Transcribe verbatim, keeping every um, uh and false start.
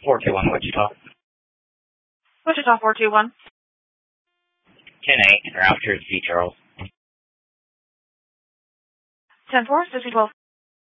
four two one Wichita. Wichita four two one. ten eight, Raptors V Charles. ten four, City twelve.